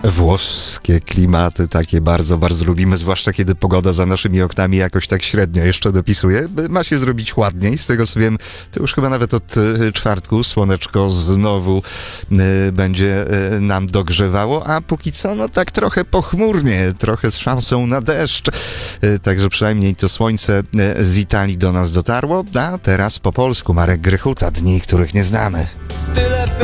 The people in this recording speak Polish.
Włoskie klimaty takie bardzo, bardzo lubimy, zwłaszcza kiedy pogoda za naszymi oknami jakoś tak średnio jeszcze dopisuje. Ma się zrobić ładniej, z tego co wiem, to już chyba nawet od czwartku słoneczko znowu będzie nam dogrzewało, a póki co no tak trochę pochmurnie, trochę z szansą na deszcz. Także przynajmniej to słońce z Italii do nas dotarło, a teraz po polsku Marek Grychuta, dni, których nie znamy.